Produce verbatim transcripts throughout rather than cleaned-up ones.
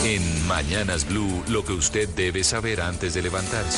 En Mañanas Blue, lo que usted debe saber antes de levantarse.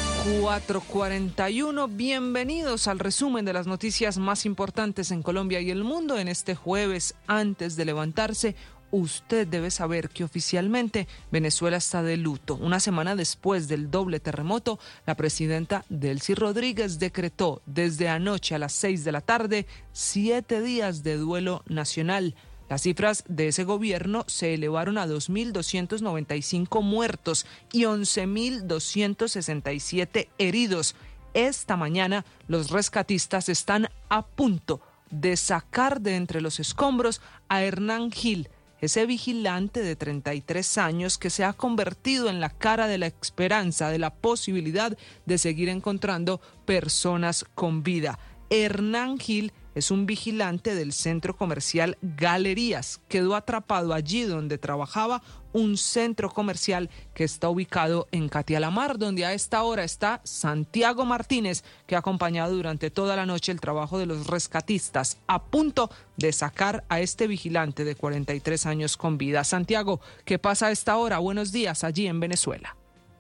cuatro cuarenta y uno, bienvenidos al resumen de las noticias más importantes en Colombia y el mundo en este jueves. Antes de levantarse, usted debe saber que oficialmente Venezuela está de luto. Una semana después del doble terremoto, la presidenta Delcy Rodríguez decretó desde anoche a las seis de la tarde siete días de duelo nacional. Las cifras de ese gobierno se elevaron a dos mil doscientos noventa y cinco muertos y once mil doscientos sesenta y siete heridos. Esta mañana los rescatistas están a punto de sacar de entre los escombros a Hernán Gil, ese vigilante de treinta y tres años que se ha convertido en la cara de la esperanza, de la posibilidad de seguir encontrando personas con vida. Hernán Gil es un vigilante del centro comercial Galerías. Quedó atrapado allí donde trabajaba, un centro comercial que está ubicado en Catialamar, donde a esta hora está Santiago Martínez, que ha acompañado durante toda la noche el trabajo de los rescatistas, a punto de sacar a este vigilante de cuarenta y tres años con vida. Santiago, ¿qué pasa a esta hora? Buenos días allí en Venezuela.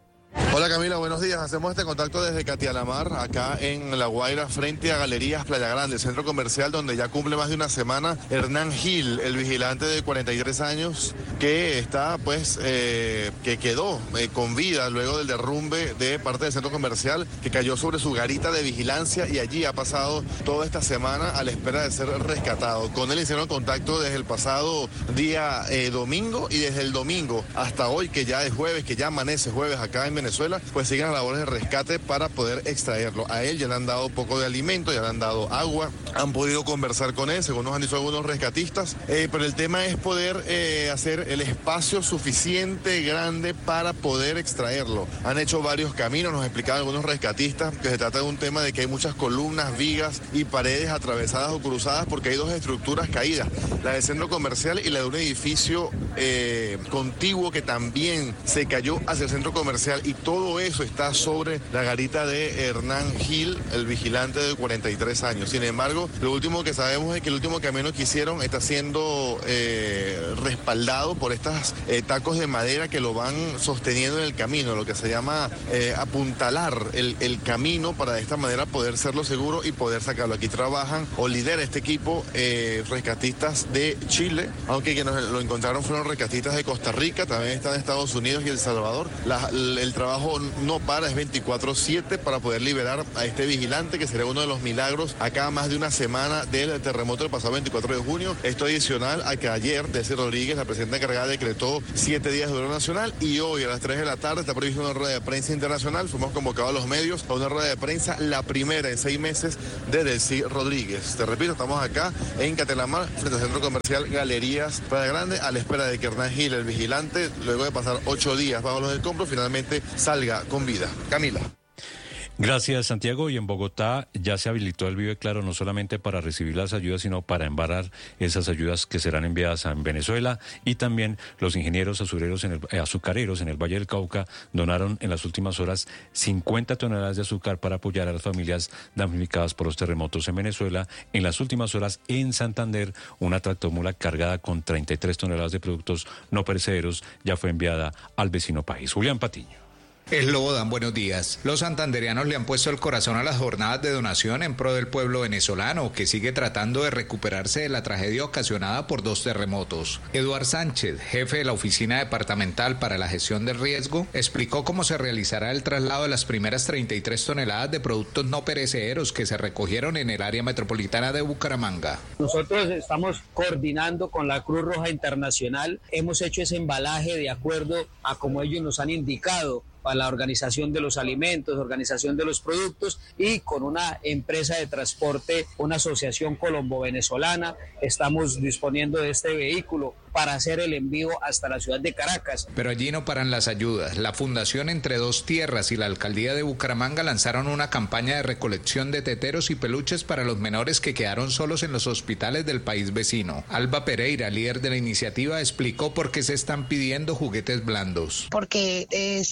Hola Camila, buenos días. Hacemos este contacto desde Catialamar, acá en La Guaira, frente a Galerías Playa Grande, centro comercial donde ya cumple más de una semana Hernán Gil, el vigilante de cuarenta y tres años que está, pues, eh, que quedó eh, con vida luego del derrumbe de parte del centro comercial, que cayó sobre su garita de vigilancia y allí ha pasado toda esta semana a la espera de ser rescatado. Con él hicieron contacto desde el pasado día eh, domingo y desde el domingo hasta hoy, que ya es jueves, que ya amanece jueves acá en Venezuela, pues siguen las labores de rescate para poder extraerlo. A él ya le han dado poco de alimento, ya le han dado agua, han podido conversar con él, según nos han dicho algunos rescatistas, eh, pero el tema es poder eh, hacer el espacio suficiente grande para poder extraerlo. Han hecho varios caminos, nos explicaban algunos rescatistas que se trata de un tema de que hay muchas columnas, vigas y paredes atravesadas o cruzadas porque hay dos estructuras caídas, la del centro comercial y la de un edificio eh, contiguo que también se cayó hacia el centro comercial, y todo eso está sobre la garita de Hernán Gil, el vigilante de cuarenta y tres años. Sin embargo, lo último que sabemos es que el último camino que hicieron está siendo eh, respaldado por estos eh, tacos de madera que lo van sosteniendo en el camino, lo que se llama eh, apuntalar el, el camino para de esta manera poder serlo seguro y poder sacarlo. Aquí trabajan o lidera este equipo eh, rescatistas de Chile, aunque quienes lo encontraron fueron rescatistas de Costa Rica, también están en Estados Unidos y El Salvador. La, el, el trabajo no para, es veinticuatro siete para poder liberar a este vigilante, que sería uno de los milagros acá más de una semana del terremoto del pasado veinticuatro de junio. Esto adicional a que ayer Delcy Rodríguez, la presidenta encargada, decretó siete días de duelo nacional, y hoy a las tres de la tarde está prevista una rueda de prensa internacional. Fuimos convocados a los medios a una rueda de prensa, la primera en seis meses de Delcy Rodríguez. Te repito, estamos acá en Catialamar, frente al centro comercial Galerías Playa Grande, a la espera de que Hernán Gil, el vigilante, luego de pasar ocho días bajo los escombros, finalmente salga con vida. Camila. Gracias, Santiago. Y en Bogotá ya se habilitó el Vive Claro no solamente para recibir las ayudas, sino para embarrar esas ayudas que serán enviadas a Venezuela. Y también los ingenieros azucareros en el, eh, azucareros en el Valle del Cauca donaron en las últimas horas cincuenta toneladas de azúcar para apoyar a las familias damnificadas por los terremotos en Venezuela. En las últimas horas, en Santander, una tractomula cargada con treinta y tres toneladas de productos no perecederos ya fue enviada al vecino país. Julián Patiño. El Lobo Dan, buenos días. Los santandereanos le han puesto el corazón a las jornadas de donación en pro del pueblo venezolano, que sigue tratando de recuperarse de la tragedia ocasionada por dos terremotos. Eduard Sánchez, jefe de la Oficina Departamental para la Gestión del Riesgo, explicó cómo se realizará el traslado de las primeras treinta y tres toneladas de productos no perecederos que se recogieron en el área metropolitana de Bucaramanga. Nosotros estamos coordinando con la Cruz Roja Internacional, hemos hecho ese embalaje de acuerdo a como ellos nos han indicado, para la organización de los alimentos, organización de los productos, y con una empresa de transporte, una asociación colombo-venezolana, estamos disponiendo de este vehículo para hacer el envío hasta la ciudad de Caracas. Pero allí no paran las ayudas. La Fundación Entre Dos Tierras y la Alcaldía de Bucaramanga lanzaron una campaña de recolección de teteros y peluches para los menores que quedaron solos en los hospitales del país vecino. Alba Pereira, líder de la iniciativa, explicó por qué se están pidiendo juguetes blandos. Porque eh, según pues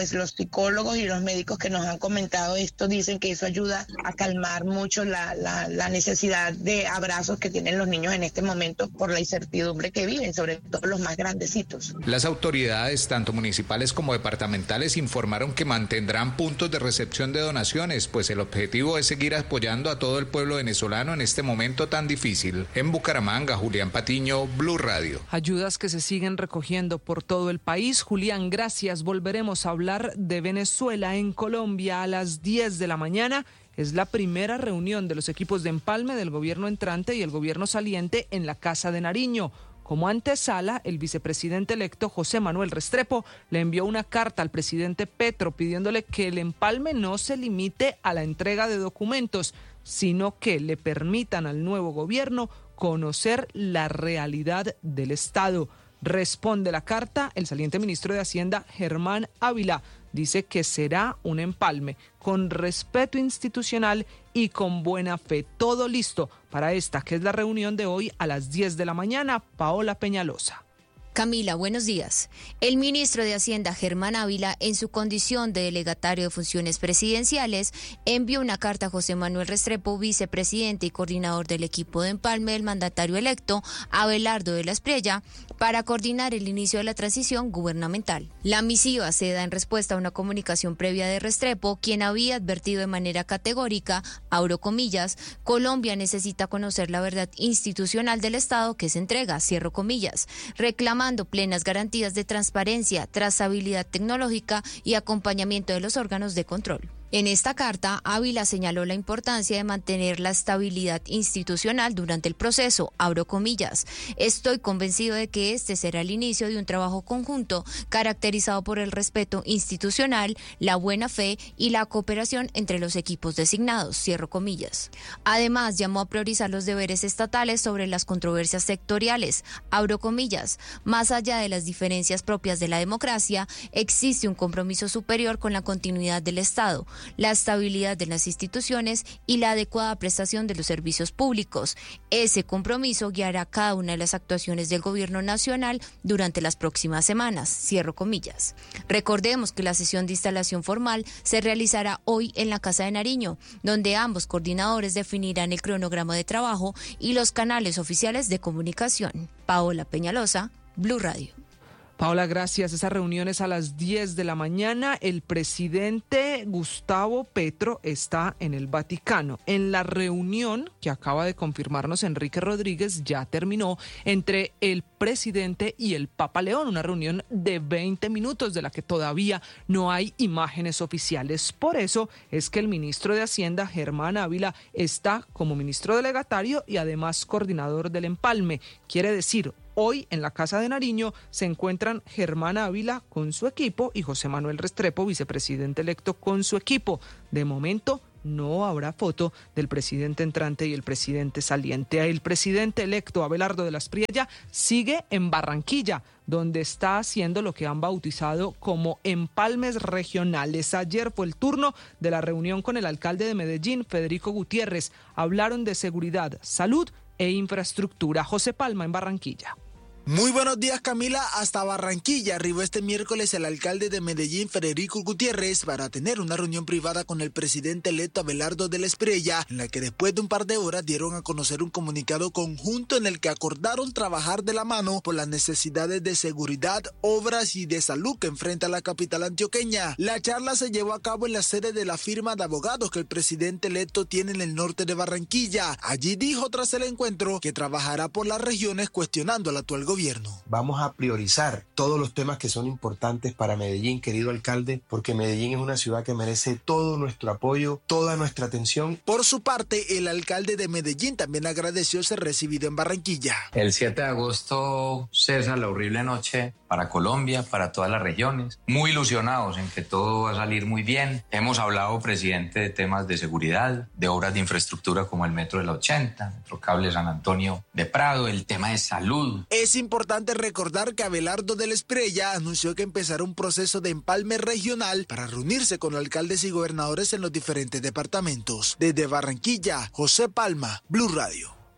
pues los psicólogos y los médicos que nos han comentado esto dicen que eso ayuda a calmar mucho la, la, la necesidad de abrazos que tienen los niños en este momento por la incertidumbre que viven, sobre todo los más grandecitos. Las autoridades, tanto municipales como departamentales, informaron que mantendrán puntos de recepción de donaciones, pues el objetivo es seguir apoyando a todo el pueblo venezolano en este momento tan difícil. En Bucaramanga, Julián Patiño, Blue Radio. Ayudas que se siguen recogiendo por todo el país. Julián, gracias. Volveremos a hablar de Venezuela. En Colombia a las diez de la mañana es la primera reunión de los equipos de empalme del gobierno entrante y el gobierno saliente en la Casa de Nariño. Como antesala, el vicepresidente electo José Manuel Restrepo le envió una carta al presidente Petro pidiéndole que el empalme no se limite a la entrega de documentos, sino que le permitan al nuevo gobierno conocer la realidad del Estado. Responde la carta el saliente ministro de Hacienda, Germán Ávila. Dice que será un empalme con respeto institucional y con buena fe. Todo listo para esta, que es la reunión de hoy a las diez de la mañana. Paola Peñalosa. Camila, buenos días. El ministro de Hacienda, Germán Ávila, en su condición de delegatario de funciones presidenciales, envió una carta a José Manuel Restrepo, vicepresidente y coordinador del equipo de empalme del mandatario electo, Abelardo de la Espriella, para coordinar el inicio de la transición gubernamental. La misiva se da en respuesta a una comunicación previa de Restrepo, quien había advertido de manera categórica, abro comillas, Colombia necesita conocer la verdad institucional del Estado que se entrega, cierro comillas, reclama plenas garantías de transparencia, trazabilidad tecnológica y acompañamiento de los órganos de control. En esta carta, Ávila señaló la importancia de mantener la estabilidad institucional durante el proceso, abro comillas. Estoy convencido de que este será el inicio de un trabajo conjunto caracterizado por el respeto institucional, la buena fe y la cooperación entre los equipos designados, cierro comillas. Además, llamó a priorizar los deberes estatales sobre las controversias sectoriales, abro comillas. Más allá de las diferencias propias de la democracia, existe un compromiso superior con la continuidad del Estado, la estabilidad de las instituciones y la adecuada prestación de los servicios públicos. Ese compromiso guiará cada una de las actuaciones del gobierno nacional durante las próximas semanas, cierro comillas. Recordemos que la sesión de instalación formal se realizará hoy en la Casa de Nariño, donde ambos coordinadores definirán el cronograma de trabajo y los canales oficiales de comunicación. Paola Peñalosa, Blue Radio. Paola, gracias. Esa reunión es a las diez de la mañana. El presidente Gustavo Petro está en el Vaticano. En la reunión que acaba de confirmarnos Enrique Rodríguez ya terminó entre el presidente y el Papa León, una reunión de veinte minutos de la que todavía no hay imágenes oficiales. Por eso es que el ministro de Hacienda, Germán Ávila, está como ministro delegatario y además coordinador del empalme. Quiere decir, hoy en la Casa de Nariño se encuentran Germán Ávila con su equipo y José Manuel Restrepo, vicepresidente electo, con su equipo. De momento no habrá foto del presidente entrante y el presidente saliente. El presidente electo, Abelardo de la Espriella, sigue en Barranquilla, donde está haciendo lo que han bautizado como empalmes regionales. Ayer fue el turno de la reunión con el alcalde de Medellín, Federico Gutiérrez. Hablaron de seguridad, salud e infraestructura. José Palma en Barranquilla. Muy buenos días, Camila. Hasta Barranquilla arribó este miércoles el alcalde de Medellín, Federico Gutiérrez, para tener una reunión privada con el presidente electo Abelardo de la Espriella, en la que después de un par de horas dieron a conocer un comunicado conjunto en el que acordaron trabajar de la mano por las necesidades de seguridad, obras y de salud que enfrenta la capital antioqueña. La charla se llevó a cabo en la sede de la firma de abogados que el presidente electo tiene en el norte de Barranquilla. Allí dijo tras el encuentro que trabajará por las regiones cuestionando al actual gobierno. Gobierno. Vamos a priorizar todos los temas que son importantes para Medellín, querido alcalde, porque Medellín es una ciudad que merece todo nuestro apoyo, toda nuestra atención. Por su parte, el alcalde de Medellín también agradeció ser recibido en Barranquilla. El siete de agosto cesa la horrible noche para Colombia, para todas las regiones. Muy ilusionados en que todo va a salir muy bien. Hemos hablado, presidente, de temas de seguridad, de obras de infraestructura como el metro de la ochenta, metro cable San Antonio de Prado, el tema de salud. Es importante recordar que Abelardo de la Espriella anunció que empezará un proceso de empalme regional para reunirse con alcaldes y gobernadores en los diferentes departamentos. Desde Barranquilla, José Palma, Blue Radio.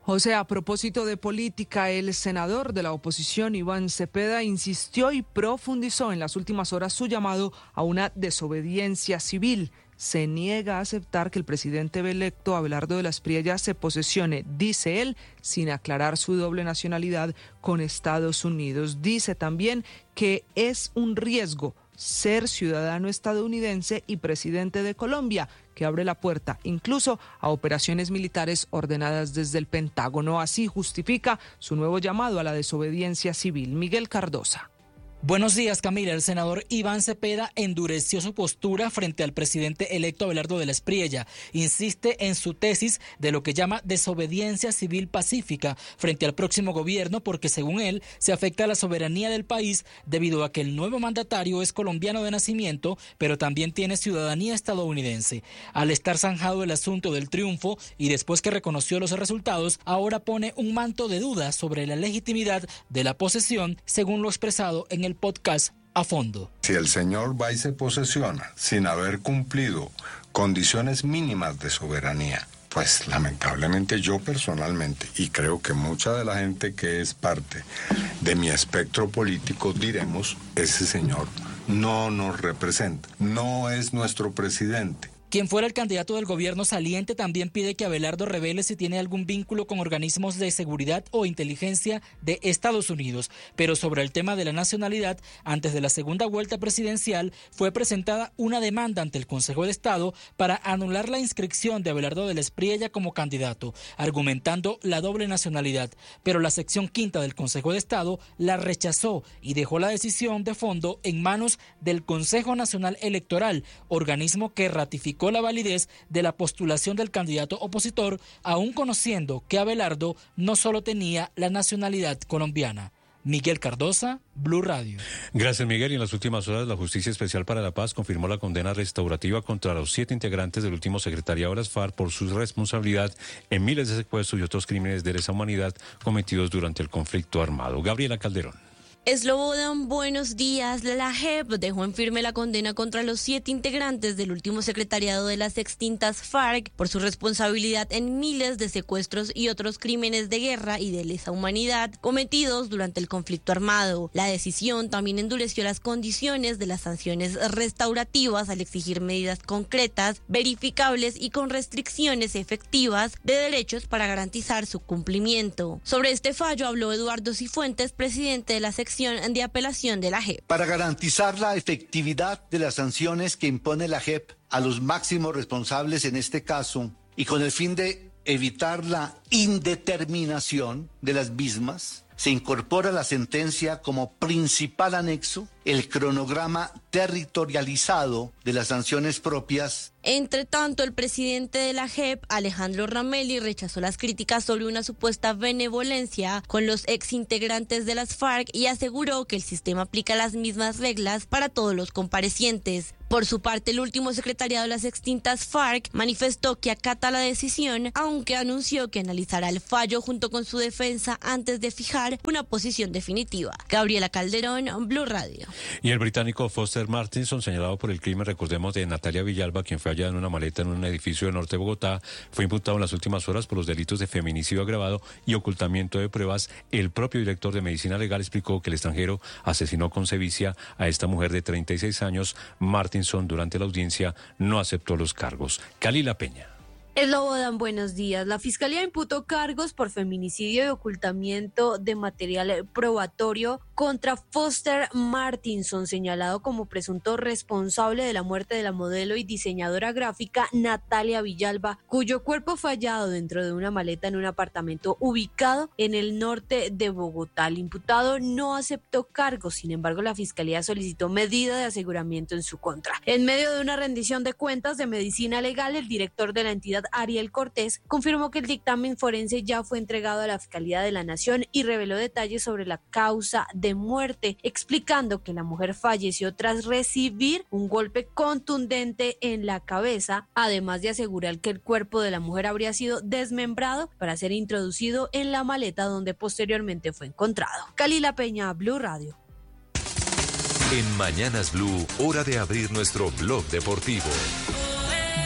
José, a propósito de política, el senador de la oposición, Iván Cepeda, insistió y profundizó en las últimas horas su llamado a una desobediencia civil. Se niega a aceptar que el presidente electo Abelardo de la Espriella se posesione, dice él, sin aclarar su doble nacionalidad con Estados Unidos. Dice también que es un riesgo ser ciudadano estadounidense y presidente de Colombia, que abre la puerta incluso a operaciones militares ordenadas desde el Pentágono. Así justifica su nuevo llamado a la desobediencia civil. Miguel Cardosa. Buenos días, Camila. El senador Iván Cepeda endureció su postura frente al presidente electo Abelardo de la Espriella. Insiste en su tesis de lo que llama desobediencia civil pacífica frente al próximo gobierno porque, según él, se afecta a la soberanía del país debido a que el nuevo mandatario es colombiano de nacimiento, pero también tiene ciudadanía estadounidense. Al estar zanjado el asunto del triunfo y después que reconoció los resultados, ahora pone un manto de dudas sobre la legitimidad de la posesión, según lo expresado en el podcast A Fondo. Si el señor va y se posesiona sin haber cumplido condiciones mínimas de soberanía, pues lamentablemente yo personalmente, y creo que mucha de la gente que es parte de mi espectro político, diremos, ese señor no nos representa, no es nuestro presidente. Quien fuera el candidato del gobierno saliente también pide que Abelardo revele si tiene algún vínculo con organismos de seguridad o inteligencia de Estados Unidos. Pero sobre el tema de la nacionalidad, antes de la segunda vuelta presidencial, fue presentada una demanda ante el Consejo de Estado para anular la inscripción de Abelardo de la Espriella como candidato, argumentando la doble nacionalidad. Pero la sección quinta del Consejo de Estado la rechazó y dejó la decisión de fondo en manos del Consejo Nacional Electoral, organismo que ratificó la validez de la postulación del candidato opositor, aún conociendo que Abelardo no solo tenía la nacionalidad colombiana. Miguel Cardosa, Blue Radio. Gracias, Miguel. Y en las últimas horas, la Justicia Especial para la Paz confirmó la condena restaurativa contra los siete integrantes del último secretariado de las FARC por su responsabilidad en miles de secuestros y otros crímenes de lesa humanidad cometidos durante el conflicto armado. Gabriela Calderón. Slobodan, buenos días. La J E P dejó en firme la condena contra los siete integrantes del último secretariado de las extintas FARC por su responsabilidad en miles de secuestros y otros crímenes de guerra y de lesa humanidad cometidos durante el conflicto armado. La decisión también endureció las condiciones de las sanciones restaurativas al exigir medidas concretas, verificables y con restricciones efectivas de derechos para garantizar su cumplimiento. Sobre este fallo habló Eduardo Cifuentes, presidente de la sección de apelación de la J E P. Para garantizar la efectividad de las sanciones que impone la J E P a los máximos responsables en este caso y con el fin de evitar la indeterminación de las mismas, se incorpora la sentencia como principal anexo el cronograma territorializado de las sanciones propias. Entre tanto, el presidente de la J E P, Alejandro Ramelli, rechazó las críticas sobre una supuesta benevolencia con los exintegrantes de las FARC y aseguró que el sistema aplica las mismas reglas para todos los comparecientes. Por su parte, el último secretariado de las extintas FARC manifestó que acata la decisión, aunque anunció que analizará el fallo junto con su defensa antes de fijar una posición definitiva. Gabriela Calderón, Blue Radio. Y el británico Foster Martinson, señalado por el crimen, recordemos, de Natalia Villalba, quien fue hallada en una maleta en un edificio de norte de Bogotá, fue imputado en las últimas horas por los delitos de feminicidio agravado y ocultamiento de pruebas. El propio director de Medicina Legal explicó que el extranjero asesinó con sevicia a esta mujer de treinta y seis años. Martinson, durante la audiencia, no aceptó los cargos. Calila Peña. Slobodan, buenos días. La Fiscalía imputó cargos por feminicidio y ocultamiento de material probatorio contra Foster Martinson, señalado como presunto responsable de la muerte de la modelo y diseñadora gráfica Natalia Villalba, cuyo cuerpo fue hallado dentro de una maleta en un apartamento ubicado en el norte de Bogotá. El imputado no aceptó cargos, sin embargo, la Fiscalía solicitó medida de aseguramiento en su contra. En medio de una rendición de cuentas de Medicina Legal, el director de la entidad, Ariel Cortés, confirmó que el dictamen forense ya fue entregado a la Fiscalía de la Nación y reveló detalles sobre la causa de muerte, explicando que la mujer falleció tras recibir un golpe contundente en la cabeza, además de asegurar que el cuerpo de la mujer habría sido desmembrado para ser introducido en la maleta donde posteriormente fue encontrado. Calila Peña, Blue Radio. En Mañanas Blue, hora de abrir nuestro blog deportivo.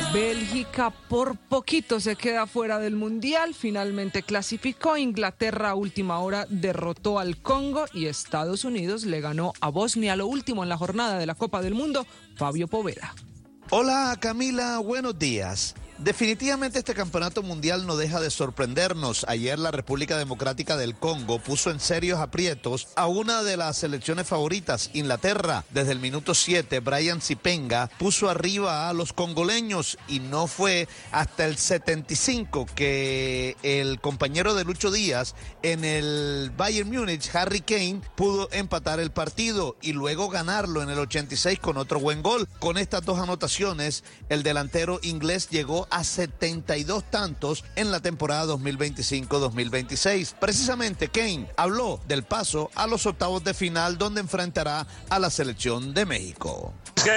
Bélgica por poquito se queda fuera del Mundial, finalmente clasificó. Inglaterra a última hora derrotó al Congo y Estados Unidos le ganó a Bosnia, lo último en la jornada de la Copa del Mundo. Fabio Poveda. Hola Camila, buenos días. Definitivamente este campeonato mundial no deja de sorprendernos. Ayer la República Democrática del Congo puso en serios aprietos a una de las selecciones favoritas, Inglaterra. Desde el minuto siete, Brian Sipenga puso arriba a los congoleños y no fue hasta el setenta y cinco que el compañero de Lucho Díaz en el Bayern Múnich, Harry Kane, pudo empatar el partido y luego ganarlo en el ochenta y seis con otro buen gol. Con estas dos anotaciones, el delantero inglés llegó a setenta y dos tantos en la temporada dos mil veinticinco dos mil veintiséis. Precisamente Kane habló del paso a los octavos de final donde enfrentará a la selección de México.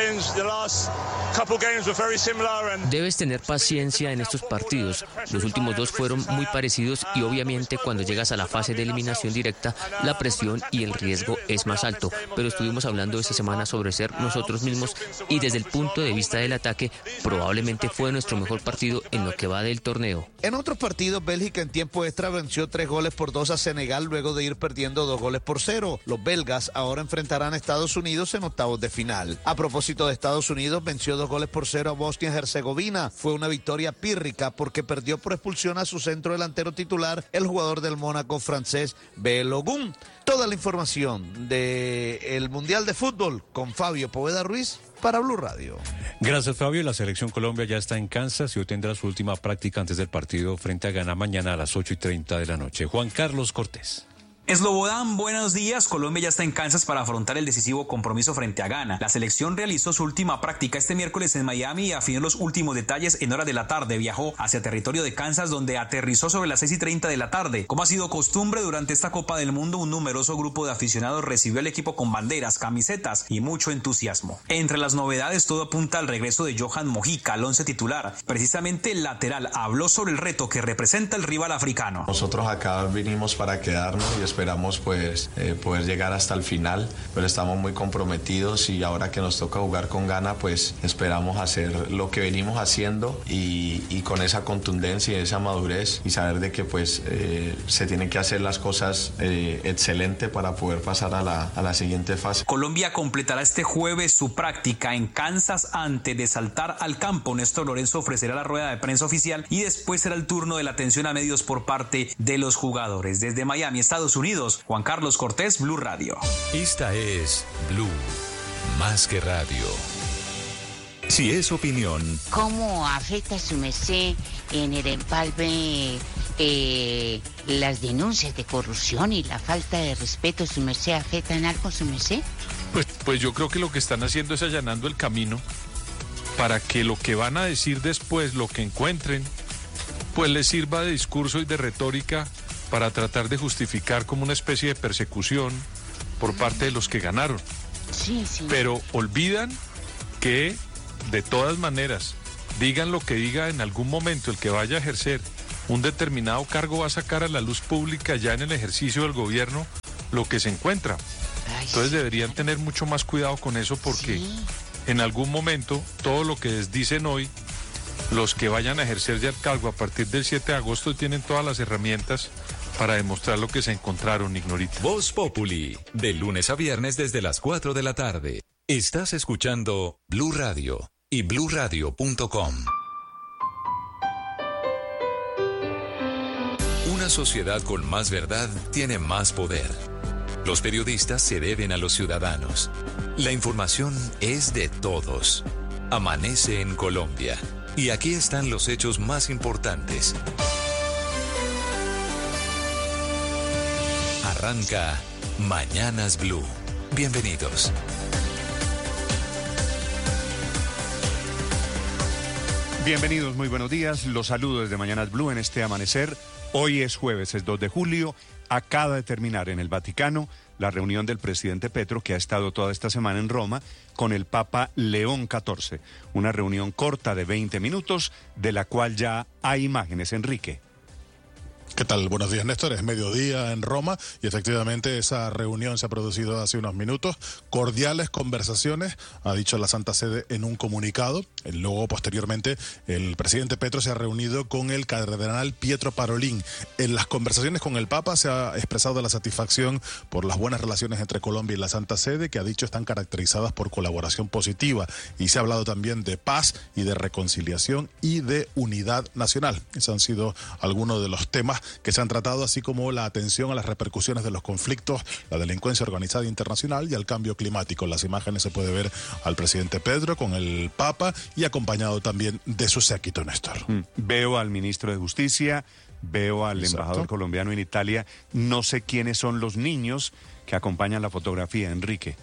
Debes tener paciencia en estos partidos. Los últimos dos fueron muy parecidos y obviamente cuando llegas a la fase de eliminación directa, la presión y el riesgo es más alto. Pero estuvimos hablando esta semana sobre ser nosotros mismos y desde el punto de vista del ataque, probablemente fue nuestro mejor partido en lo que va del torneo. En otros partidos, Bélgica en tiempo extra venció tres goles por dos a Senegal luego de ir perdiendo dos goles por cero. Los belgas ahora enfrentarán a Estados Unidos en octavos de final. A propósito de Estados Unidos, venció dos goles por cero a Bosnia-Herzegovina. Fue una victoria pírrica porque perdió por expulsión a su centro delantero titular, el jugador del Mónaco francés Balogun. Toda la información del Mundial de Fútbol con Fabio Poveda Ruiz para Blue Radio. Gracias, Fabio. La selección Colombia ya está en Kansas y hoy tendrá su última práctica antes del partido frente a Ghana mañana a las ocho y treinta de la noche. Juan Carlos Cortés. Slobodan, buenos días. Colombia ya está en Kansas para afrontar el decisivo compromiso frente a Ghana. La selección realizó su última práctica este miércoles en Miami y afinó los últimos detalles en horas de la tarde. Viajó hacia territorio de Kansas, donde aterrizó sobre las seis y treinta de la tarde. Como ha sido costumbre durante esta Copa del Mundo, un numeroso grupo de aficionados recibió al equipo con banderas, camisetas y mucho entusiasmo. Entre las novedades, todo apunta al regreso de Johan Mojica al once titular. Precisamente el lateral habló sobre el reto que representa el rival africano. Nosotros acá vinimos para quedarnos y esperamos pues eh, poder llegar hasta el final, pero estamos muy comprometidos y ahora que nos toca jugar con Ghana pues esperamos hacer lo que venimos haciendo y, y con esa contundencia y esa madurez y saber de que pues eh, se tienen que hacer las cosas eh, excelente para poder pasar a la, a la siguiente fase. Colombia completará este jueves su práctica en Kansas antes de saltar al campo. Néstor Lorenzo ofrecerá la rueda de prensa oficial y después será el turno de la atención a medios por parte de los jugadores. Desde Miami, Estados Unidos, Juan Carlos Cortés, Blue Radio. Esta es Blue, más que radio. Si es opinión. ¿Cómo afecta su merced en el empalme eh, las denuncias de corrupción y la falta de respeto? ¿Su merced afecta en algo su merced? Pues, pues yo creo que lo que están haciendo es allanando el camino para que lo que van a decir después, lo que encuentren, pues les sirva de discurso y de retórica para tratar de justificar como una especie de persecución por parte de los que ganaron. Sí, sí. Pero olvidan que, de todas maneras, digan lo que diga en algún momento, el que vaya a ejercer un determinado cargo va a sacar a la luz pública ya en el ejercicio del gobierno lo que se encuentra. Ay, Entonces sí. deberían tener mucho más cuidado con eso porque sí. en algún momento todo lo que les dicen hoy, los que vayan a ejercer ya el cargo a partir del siete de agosto tienen todas las herramientas para demostrar lo que se encontraron, Ignorita. Voz Populi, de lunes a viernes desde las cuatro de la tarde. Estás escuchando Blue Radio y blue radio punto com. Una sociedad con más verdad tiene más poder. Los periodistas se deben a los ciudadanos. La información es de todos. Amanece en Colombia. Y aquí están los hechos más importantes. Arranca Mañanas Blue. Bienvenidos. Bienvenidos, muy buenos días. Los saludo desde Mañanas Blue en este amanecer. Hoy es jueves, es dos de julio. Acaba de terminar en el Vaticano la reunión del presidente Petro, que ha estado toda esta semana en Roma, con el Papa León catorce. Una reunión corta de veinte minutos, de la cual ya hay imágenes, Enrique. ¿Qué tal? Buenos días, Néstor. Es mediodía en Roma y efectivamente esa reunión se ha producido hace unos minutos. Cordiales conversaciones, ha dicho la Santa Sede en un comunicado. Luego, posteriormente, el presidente Petro se ha reunido con el cardenal Pietro Parolin. En las conversaciones con el Papa se ha expresado la satisfacción por las buenas relaciones entre Colombia y la Santa Sede, que ha dicho están caracterizadas por colaboración positiva. Y se ha hablado también de paz y de reconciliación y de unidad nacional. Esos han sido algunos de los temas que se han tratado, así como la atención a las repercusiones de los conflictos, la delincuencia organizada internacional y al cambio climático. En las imágenes se puede ver al presidente Pedro con el Papa y acompañado también de su séquito, Néstor. Mm. Veo al ministro de Justicia, veo al Exacto. embajador colombiano en Italia. No sé quiénes son los niños que acompañan la fotografía, Enrique.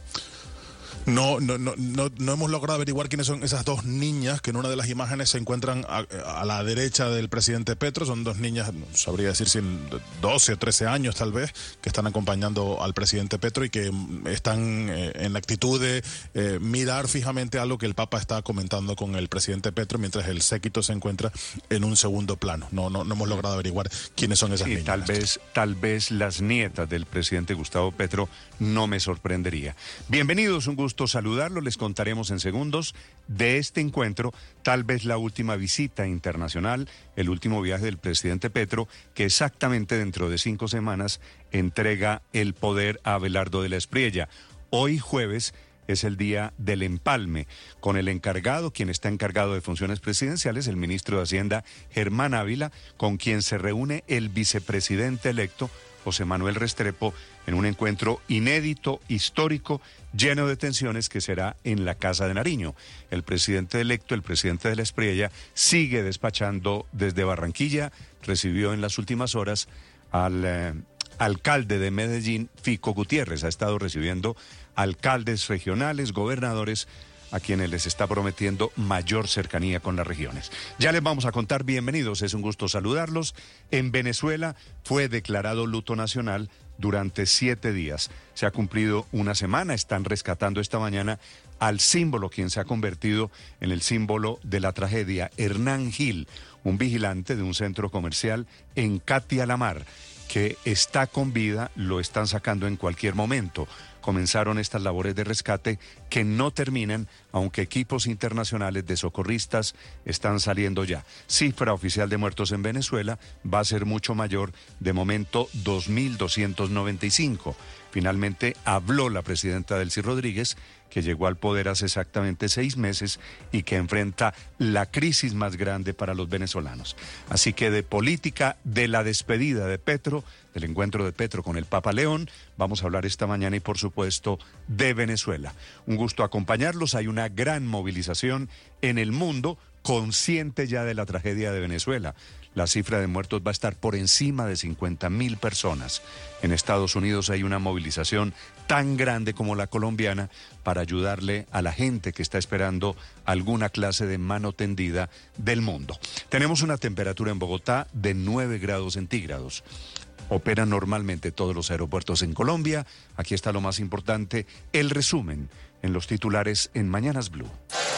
No, no, no, no, no hemos logrado averiguar quiénes son esas dos niñas que en una de las imágenes se encuentran a, a la derecha del presidente Petro. Son dos niñas, no sabría decir si doce o trece años tal vez, que están acompañando al presidente Petro y que están eh, en actitud de eh, mirar fijamente algo que el Papa está comentando con el presidente Petro, mientras el séquito se encuentra en un segundo plano. No, no, no hemos logrado averiguar quiénes son esas sí, niñas. Tal vez, tal vez las nietas del presidente Gustavo Petro, no me sorprendería. Bienvenidos, un gusto saludarlo. Les contaremos en segundos de este encuentro, tal vez la última visita internacional, el último viaje del presidente Petro, que exactamente dentro de cinco semanas entrega el poder a Abelardo de la Espriella. Hoy jueves es el día del empalme, con el encargado, quien está encargado de funciones presidenciales, el ministro de Hacienda, Germán Ávila, con quien se reúne el vicepresidente electo, José Manuel Restrepo, en un encuentro inédito, histórico, lleno de tensiones, que será en la Casa de Nariño. El presidente electo, el presidente de la Espriella, sigue despachando desde Barranquilla. Recibió en las últimas horas al eh, alcalde de Medellín, Fico Gutiérrez. Ha estado recibiendo alcaldes regionales, gobernadores, a quienes les está prometiendo mayor cercanía con las regiones. Ya les vamos a contar. Bienvenidos, es un gusto saludarlos. En Venezuela fue declarado luto nacional durante siete días. Se ha cumplido una semana, están rescatando esta mañana al símbolo, quien se ha convertido en el símbolo de la tragedia, Hernán Gil, un vigilante de un centro comercial en Catia la Mar, que está con vida, lo están sacando en cualquier momento. Comenzaron estas labores de rescate que no terminan, aunque equipos internacionales de socorristas están saliendo ya. Cifra oficial de muertos en Venezuela va a ser mucho mayor, de momento dos mil doscientos noventa y cinco. Finalmente habló la presidenta Delcy Rodríguez, que llegó al poder hace exactamente seis meses y que enfrenta la crisis más grande para los venezolanos. Así que de política, de la despedida de Petro, del encuentro de Petro con el Papa León, vamos a hablar esta mañana y, por supuesto, de Venezuela. Un gusto acompañarlos. Hay una gran movilización en el mundo, consciente ya de la tragedia de Venezuela. La cifra de muertos va a estar por encima de cincuenta mil personas. En Estados Unidos hay una movilización tan grande como la colombiana para ayudarle a la gente que está esperando alguna clase de mano tendida del mundo. Tenemos una temperatura en Bogotá de nueve grados centígrados. Operan normalmente todos los aeropuertos en Colombia. Aquí está lo más importante, el resumen en los titulares en Mañanas Blue.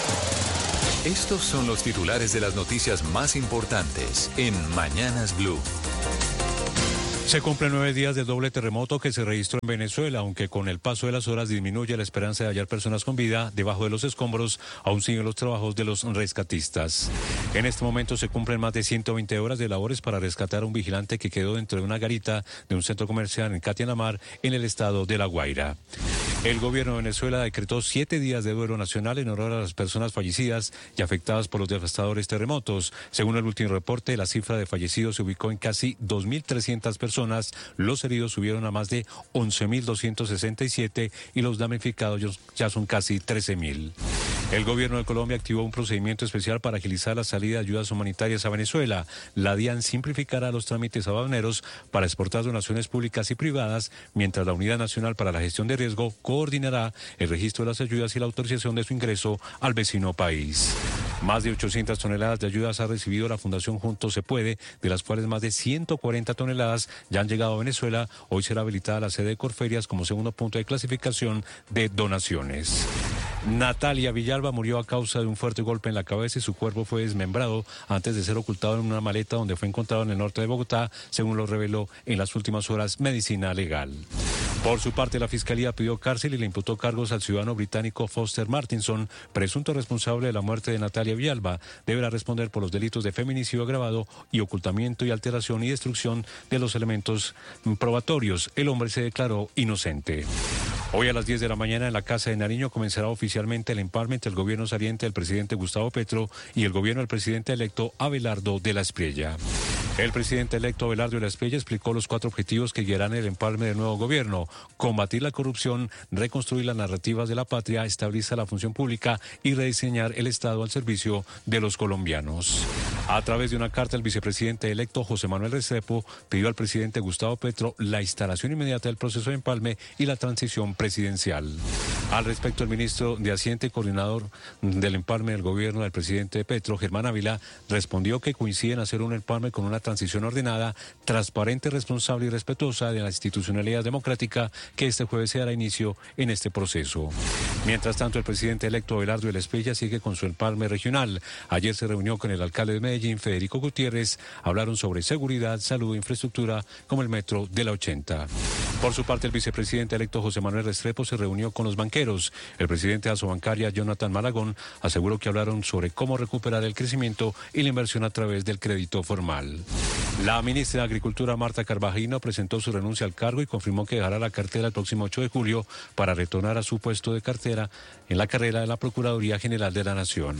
Estos son los titulares de las noticias más importantes en Mañanas Blue. Se cumplen nueve días del doble terremoto que se registró en Venezuela, aunque con el paso de las horas disminuye la esperanza de hallar personas con vida debajo de los escombros. Aún siguen los trabajos de los rescatistas. En este momento se cumplen más de ciento veinte horas de labores para rescatar a un vigilante que quedó dentro de una garita de un centro comercial en Catia la Mar, en el estado de La Guaira. El gobierno de Venezuela decretó siete días de duelo nacional en honor a las personas fallecidas y afectadas por los devastadores terremotos. Según el último reporte, la cifra de fallecidos se ubicó en casi dos mil trescientas personas. Los heridos subieron a más de once mil doscientos sesenta y siete y los damnificados ya son casi trece mil. El gobierno de Colombia activó un procedimiento especial para agilizar la salida de ayudas humanitarias a Venezuela. La DIAN simplificará los trámites aduaneros para exportar donaciones públicas y privadas, mientras la Unidad Nacional para la Gestión de Riesgo coordinará el registro de las ayudas y la autorización de su ingreso al vecino país. Más de ochocientas toneladas de ayudas ha recibido la Fundación Juntos Se Puede, de las cuales más de ciento cuarenta toneladas ya han llegado a Venezuela. Hoy será habilitada la sede de Corferias como segundo punto de clasificación de donaciones. Natalia Villalba murió a causa de un fuerte golpe en la cabeza y su cuerpo fue desmembrado antes de ser ocultado en una maleta donde fue encontrado en el norte de Bogotá, según lo reveló en las últimas horas Medicina Legal. Por su parte, la Fiscalía pidió cárcel y le imputó cargos al ciudadano británico Foster Martinson, presunto responsable de la muerte de Natalia Villalba. Deberá responder por los delitos de feminicidio agravado y ocultamiento y alteración y destrucción de los elementos probatorios. El hombre se declaró inocente. Hoy a las diez de la mañana en la Casa de Nariño comenzará oficialmente el empalme entre el gobierno saliente del presidente Gustavo Petro y el gobierno del presidente electo Abelardo de la Espriella. El presidente electo Abelardo de la Espriella explicó los cuatro objetivos que guiarán el empalme del nuevo gobierno: combatir la corrupción, reconstruir las narrativas de la patria, estabilizar la función pública y rediseñar el Estado al servicio de los colombianos. A través de una carta, el vicepresidente electo José Manuel Restrepo pidió al presidente Gustavo Petro la instalación inmediata del proceso de empalme y la transición presidencial. Al respecto, el ministro de Hacienda y coordinador del empalme del gobierno del presidente Petro, Germán Ávila, respondió que coincide en hacer un empalme con una transición ordenada, transparente, responsable y respetuosa de la institucionalidad democrática, que este jueves se dará inicio en este proceso. Mientras tanto, el presidente electo Abelardo de la Espriella sigue con su empalme regional. Ayer se reunió con el alcalde de Medellín, Federico Gutiérrez. Hablaron sobre seguridad, salud e infraestructura, como el metro de la ochenta. Por su parte, el vicepresidente electo José Manuel Restrepo se reunió con los banqueros. El presidente de Asobancaria, Jonathan Malagón, aseguró que hablaron sobre cómo recuperar el crecimiento y la inversión a través del crédito formal. La ministra de Agricultura, Marta Carvajino, presentó su renuncia al cargo y confirmó que dejará la cartera el próximo ocho de julio para retornar a su puesto de cartera en la carrera de la Procuraduría General de la Nación.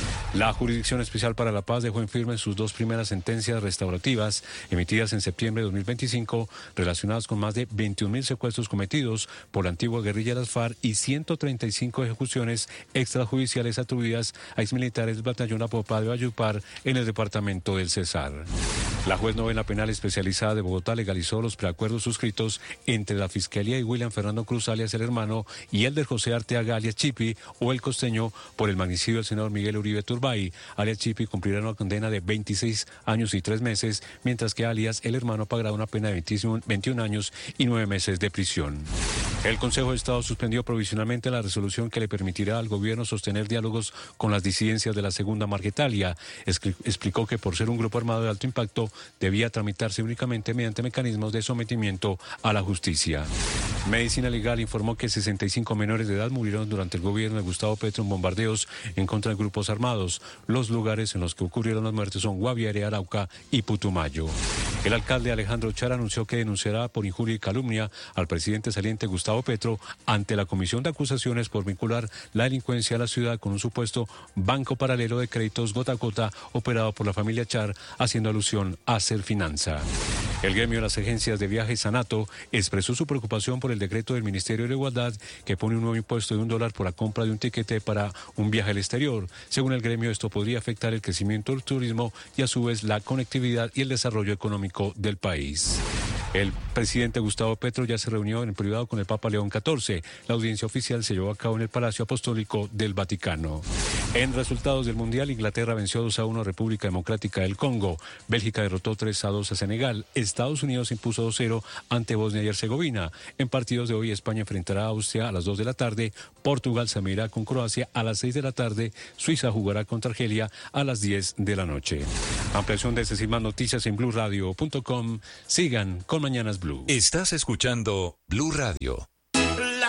La Jurisdicción Especial para la Paz dejó en firme sus dos primeras sentencias restaurativas emitidas en septiembre de dos mil veinticinco relacionadas con más de veintiún mil secuestros cometidos por la antigua guerrilla de las FARC y ciento treinta y cinco ejecuciones extrajudiciales atribuidas a exmilitares del batallón Apopa de Valledupar en el departamento del Cesar. La juez novena penal especializada de Bogotá legalizó los preacuerdos suscritos entre la Fiscalía y William Fernando Cruz, alias el hermano, y el de José Arteaga, alias Chipi, o el costeño, por el magnicidio del senador Miguel Uribe Turbay. Alias Chipi cumplirá una condena de veintiséis años y tres meses, mientras que alias el hermano pagará una pena de veintiún años y nueve meses de prisión. El Consejo de Estado suspendió provisionalmente la resolución que le permitirá al gobierno sostener diálogos con las disidencias de la Segunda Margetalia. Explicó que por ser un grupo armado de alto impacto debía tramitarse únicamente mediante mecanismos de sometimiento a la justicia. Medicina Legal informó que sesenta y cinco menores de edad murieron durante el gobierno de Gustavo Petro en bombardeos en contra de grupos armados. Los lugares en los que ocurrieron las muertes son Guaviare, Arauca y Putumayo. El alcalde Alejandro Char anunció que denunciará por injuria y calumnia al presidente saliente Gustavo Petro ante la Comisión de Acusaciones por vincular la delincuencia a la ciudad con un supuesto banco paralelo de créditos gota a gota operado por la familia Char, haciendo alusión a Serfinanza. El gremio de las agencias de viajes Sanato expresó su preocupación por el decreto del Ministerio de Igualdad que pone un nuevo impuesto de un dólar por la compra de un tiquete para un viaje al exterior. Según el gremio, esto podría afectar el crecimiento del turismo y a su vez la conectividad y el desarrollo económico del país. El presidente Gustavo Petro ya se reunió en privado con el Papa León catorce. La audiencia oficial se llevó a cabo en el Palacio Apostólico del Vaticano. En resultados del Mundial, Inglaterra venció dos a uno a República Democrática del Congo. Bélgica derrotó tres a dos a Senegal. Estados Unidos impuso dos cero ante Bosnia y Herzegovina. En partidos de hoy, España enfrentará a Austria a las dos de la tarde. Portugal se medirá con Croacia a las seis de la tarde. Suiza jugará contra Argelia a las diez de la noche. Ampliación de estas y más noticias en blue radio punto com. Sigan con Mañanas Blue. Estás escuchando Blue Radio.